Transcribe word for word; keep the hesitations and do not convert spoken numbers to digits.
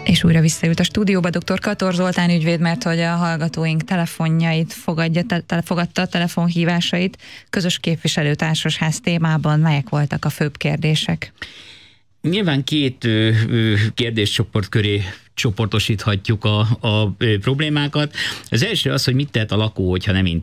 És újra visszaült a stúdióba dr. Kator Zoltán ügyvéd, mert hogy a hallgatóink telefonjait fogadja, te, fogadta a telefonhívásait. Közös képviselőtársasház témában melyek voltak a főbb kérdések? Nyilván két ö, ö, kérdéscsoport köré csoportosíthatjuk a, a ö, problémákat. Az első az, hogy mit tehet a lakó, hogyha nem